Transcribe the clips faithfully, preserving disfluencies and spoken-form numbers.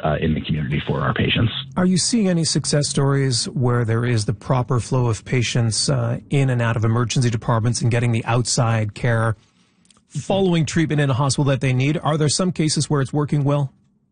uh, in the community for our patients. Are you seeing any success stories where there is the proper flow of patients uh, in and out of emergency departments and getting the outside care following treatment in a hospital that they need? Are there some cases where it's working well?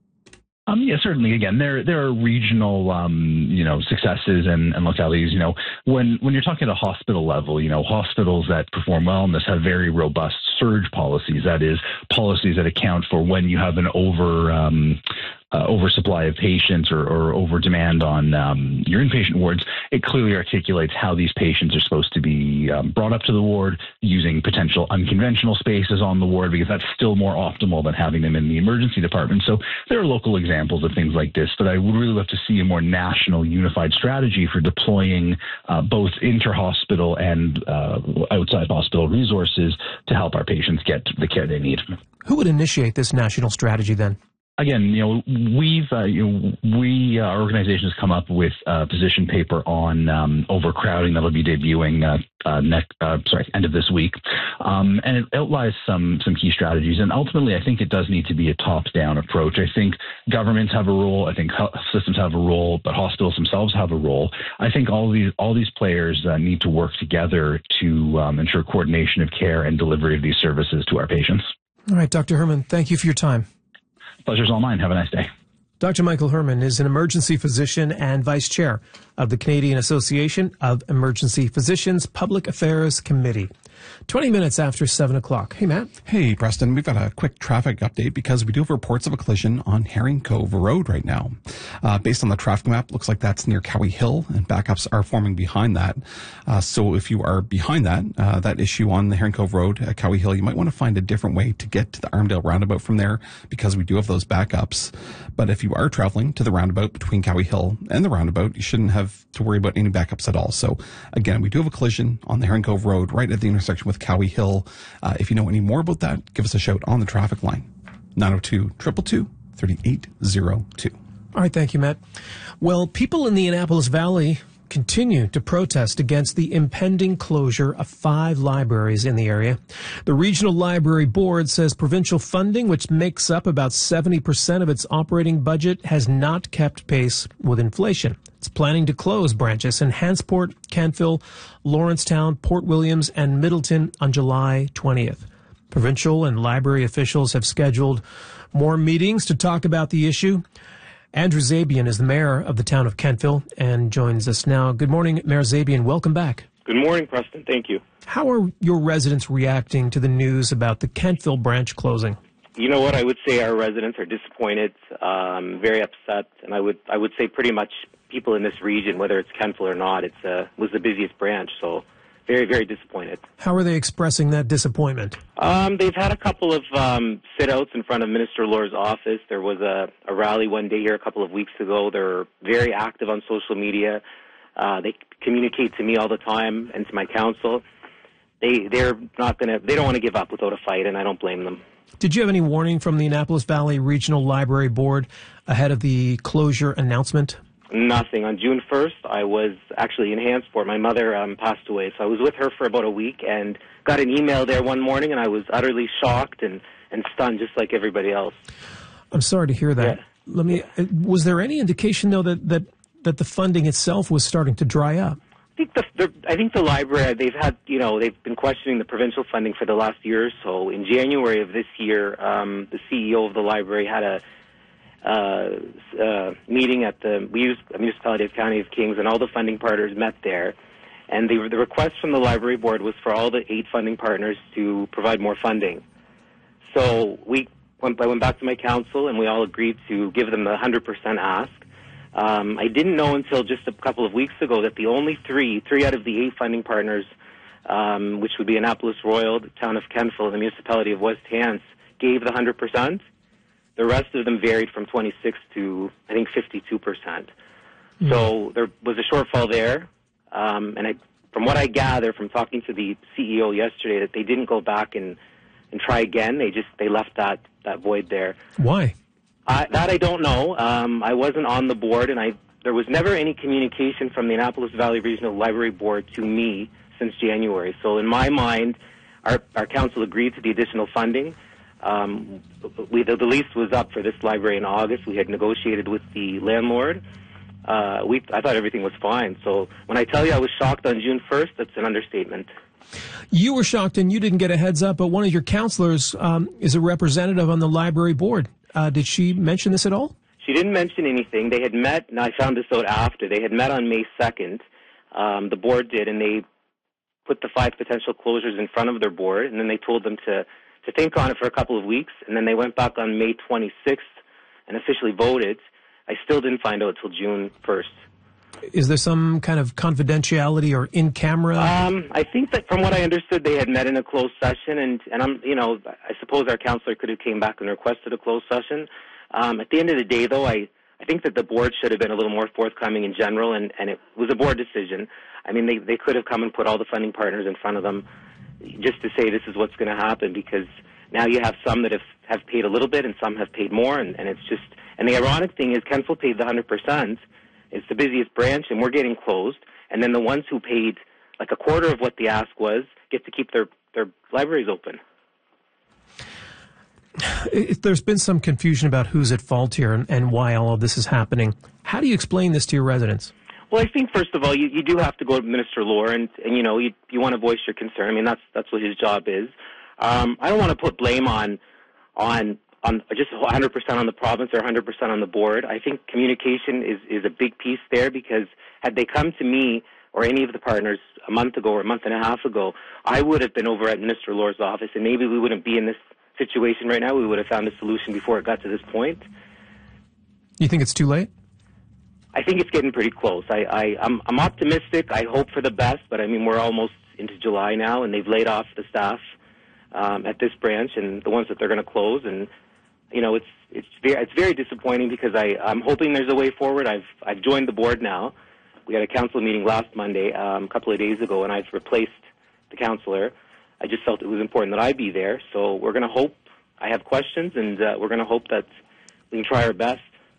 Um, yeah, certainly. Again, there there are regional, um, you know, successes and, and localities. You know, when when you're talking at a hospital level, you know, hospitals that perform well in this have very robust surge policies. That is, policies that account for when you have an over um, uh, oversupply of patients or, or over demand on um, your inpatient wards. It clearly articulates how these patients are supposed to be um, brought up to the ward using potential unconventional spaces on the ward, because that's still more optimal than having them in the emergency department. So there are local examples of things like this, but I would really love to see a more national unified strategy for deploying uh, both inter-hospital and uh, outside hospital resources to help our patients get the care they need. Who would initiate this national strategy then? Again, you know, we've, uh, you know, we, uh, our organization has come up with a position paper on um, overcrowding that'll be debuting uh, uh, next, uh, sorry, end of this week, um, and it outlines some some key strategies. And ultimately, I think it does need to be a top-down approach. I think governments have a role. I think health systems have a role, but hospitals themselves have a role. I think all these all these players uh, need to work together to um, ensure coordination of care and delivery of these services to our patients. All right, Doctor Herman, thank you for your time. Pleasure's all mine. Have a nice day. Doctor Michael Herman is an emergency physician and vice chair of the Canadian Association of Emergency Physicians Public Affairs Committee. twenty minutes after seven o'clock. Hey, Matt. Hey, Preston. We've got a quick traffic update because we do have reports of a collision on Herring Cove Road right now. Uh, based on the traffic map, looks like that's near Cowie Hill, and backups are forming behind that. Uh, so if you are behind that, uh, that issue on the Herring Cove Road at Cowie Hill, you might want to find a different way to get to the Armdale roundabout from there, because we do have those backups. But if you are traveling to the roundabout between Cowie Hill and the roundabout, you shouldn't have to worry about any backups at all. So again, we do have a collision on the Herring Cove Road right at the intersection with Cowie Hill. Uh, if you know any more about that, give us a shout on the traffic line, nine oh two, two two two, three eight oh two. All right, thank you, Matt. Well, people in the Annapolis Valley continue to protest against the impending closure of five libraries in the area. The Regional Library Board says provincial funding, which makes up about seventy percent of its operating budget, has not kept pace with inflation. It's planning to close branches in Hansport, Cantville, Lawrencetown, Port Williams, and Middleton on July twentieth. Provincial and library officials have scheduled more meetings to talk about the issue. Andrew Zabian is the mayor of the town of Kentville and joins us now. Good morning, Mayor Zabian. Welcome back. Good morning, Preston. Thank you. How are your residents reacting to the news about the Kentville branch closing? You know what? I would say our residents are disappointed, um, very upset, and I would I would say pretty much people in this region, whether it's Kentville or not, it's uh, was the busiest branch, so very, very disappointed. How are they expressing that disappointment? Um, they've had a couple of um, sit-outs in front of Minister Lore's office. There was a, a rally one day here a couple of weeks ago. They're very active on social media. Uh, they communicate to me all the time and to my council. They, they're not going to, they don't want to give up without a fight, and I don't blame them. Did you have any warning from the Annapolis Valley Regional Library Board ahead of the closure announcement? Nothing. On June first, I was actually in Hansport. My mother um, passed away, so I was with her for about a week and got an email there one morning, and I was utterly shocked and, and stunned, just like everybody else. I'm sorry to hear that. Yeah. Let me. Was there any indication, though, that, that, that the funding itself was starting to dry up? I think the, the I think the library, they've had, you know, they've been questioning the provincial funding for the last year or so. In January of this year, um, the C E O of the library had a Uh, uh, meeting at the municipality of County of Kings, and all the funding partners met there. And the, the request from the library board was for all the eight funding partners to provide more funding. So we went, I went back to my council, and we all agreed to give them the one hundred percent ask. Um, I didn't know until just a couple of weeks ago that the only three, three out of the eight funding partners, um, which would be Annapolis Royal, the town of Kentville, and the municipality of West Hants, gave the one hundred percent. The rest of them varied from twenty-six to, I think, fifty-two percent. Mm-hmm. So there was a shortfall there. Um, and I, from what I gather from talking to the C E O yesterday, that they didn't go back and, and try again. They just they left that, that void there. Why? I, that I don't know. Um, I wasn't on the board, and I there was never any communication from the Annapolis Valley Regional Library Board to me since January. So in my mind, our, our council agreed to the additional funding. Um, we, the, the lease was up for this library in August. We had negotiated with the landlord. Uh, we, I thought everything was fine. So when I tell you I was shocked on June first, that's an understatement. You were shocked and you didn't get a heads up, but one of your counselors um, is a representative on the library board. Uh, did she mention this at all? She didn't mention anything. They had met, and I found this out after. They had met on May second. Um, the board did, and they put the five potential closures in front of their board, and then they told them to, to think on it for a couple of weeks, and then they went back on May twenty-sixth and officially voted. I still didn't find out until June first. Is there some kind of confidentiality or in camera? Um, I think that from what I understood, they had met in a closed session, and, and I'm, you know, I suppose our counselor could have came back and requested a closed session. Um, at the end of the day, though, I, I think that the board should have been a little more forthcoming in general, and, and it was a board decision. I mean, they, they could have come and put all the funding partners in front of them just to say this is what's going to happen, because now you have some that have, have paid a little bit and some have paid more, and, and it's just, and the ironic thing is Kensal paid the one hundred percent. It's the busiest branch, and we're getting closed, and then the ones who paid like a quarter of what the ask was get to keep their, their libraries open. There's been some confusion about who's at fault here and, and why all of this is happening. How do you explain this to your residents? Well, I think, first of all, you, you do have to go to Minister Lohr, and, and you know, you, you want to voice your concern. I mean, that's that's what his job is. Um, I don't want to put blame on on on just one hundred percent on the province or one hundred percent on the board. I think communication is, is a big piece there, because had they come to me or any of the partners a month ago or a month and a half ago, I would have been over at Minister Lohr's office, and maybe we wouldn't be in this situation right now. We would have found a solution before it got to this point. You think it's too late? I think it's getting pretty close. I, I, I'm, I'm optimistic. I hope for the best, but I mean, we're almost into July now, and they've laid off the staff um, at this branch and the ones that they're going to close. And you know, it's it's very, it's very disappointing, because I, I'm hoping there's a way forward. I've I've joined the board now. We had a council meeting last Monday, um, a couple of days ago, and I've replaced the councillor. I just felt it was important that I be there. So we're going to hope. I have questions, and uh, we're going to hope that we can try our best.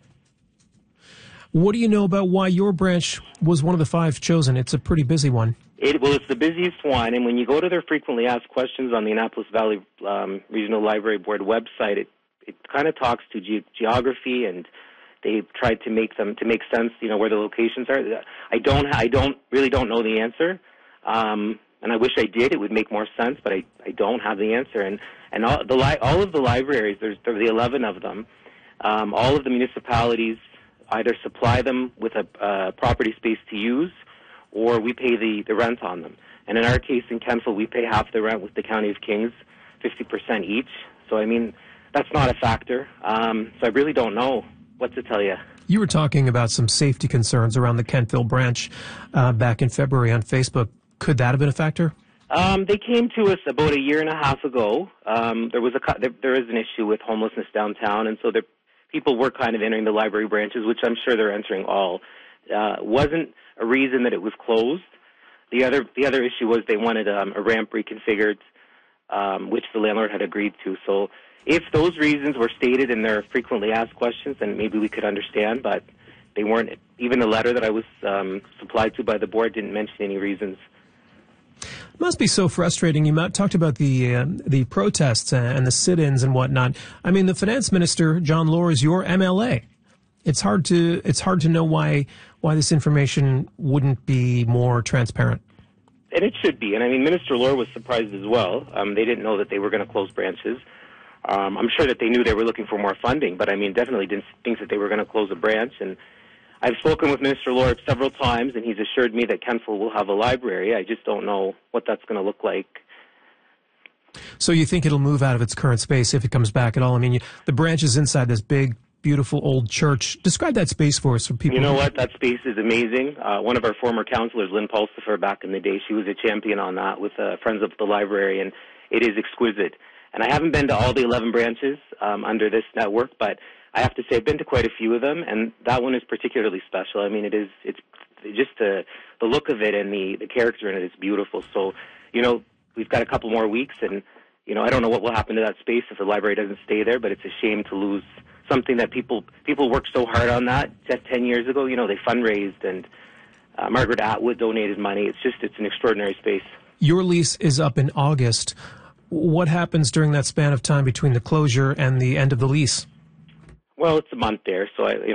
What do you know about why your branch was one of the five chosen? It's a pretty busy one. It, well, it's the busiest one, and when you go to their frequently asked questions on the Annapolis Valley um, Regional Library Board website, it, it kind of talks to ge- geography, and they've tried to make them to make sense. You know, where the locations are. I don't. I don't really don't know the answer. Um, And I wish I did. It would make more sense, but I, I don't have the answer. And and all the li- all of the libraries, there's there are the eleven of them. Um, all of the municipalities either supply them with a uh, property space to use, or we pay the, the rent on them. And in our case in Kensal, we pay half the rent with the County of Kings, fifty percent each. So I mean, that's not a factor. Um, so I really don't know what to tell you. You were talking about some safety concerns around the Kentville branch uh, back in February on Facebook. Could that have been a factor? Um, they came to us about a year and a half ago. Um, there was a there, there is an issue with homelessness downtown, and so there, people were kind of entering the library branches, which I'm sure they're entering all. Uh, wasn't a reason that it was closed. The other the other issue was they wanted um, a ramp reconfigured, um, which the landlord had agreed to. So if those reasons were stated in their frequently asked questions, then maybe we could understand, but they weren't. Even the letter that I was um, supplied to by the board didn't mention any reasons. It must be so frustrating. You talked about the uh, the protests and the sit-ins and whatnot. I mean, the finance minister, John Lohr, is your M L A. It's hard to it's hard to know why why this information wouldn't be more transparent. And it should be. And I mean, Minister Lohr was surprised as well. Um, they didn't know that they were going to close branches. Um, I'm sure that they knew they were looking for more funding, but I mean, definitely didn't think that they were going to close a branch. And I've spoken with Minister Lohr several times, and he's assured me that Kensal will have a library. I just don't know what that's going to look like. So you think it'll move out of its current space if it comes back at all? I mean, you, the branch is inside this big, beautiful old church. Describe that space for us, for people. You know what? That space is amazing. Uh, one of our former counselors, Lynn Pulsifer, back in the day, she was a champion on that with uh, Friends of the Library, and it is exquisite. And I haven't been to all the eleven branches um, under this network, but I have to say I've been to quite a few of them, and that one is particularly special. I mean, it is, it's just the, the look of it and the, the character in it is beautiful. So, you know, we've got a couple more weeks, and, you know, I don't know what will happen to that space if the library doesn't stay there, but it's a shame to lose something that people, people worked so hard on that just ten years ago. You know, they fundraised, and uh, Margaret Atwood donated money. It's just, it's an extraordinary space. Your lease is up in August. what happens during that span of time between the closure and the end of the lease? Well, it's a month there, so I, you know.